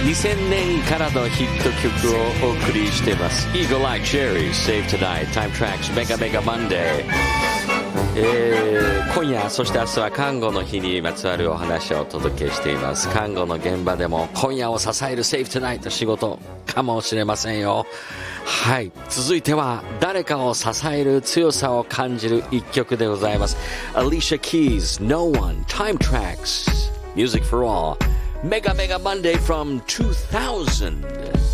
2000年からのヒット曲をお送りしています。 Eagle Eye Cherry Save Tonight Time Tracks Mega Mega Monday、今夜そして明日は看護の日にまつわるお話をお届けしています。看護の現場でも今夜を支える Save Tonight 仕事かもしれませんよ。はい、続いては誰かを支える強さを感じる一曲でございます。 Alicia Keys No One Time Tracks Music for All Mega Mega Monday from 2000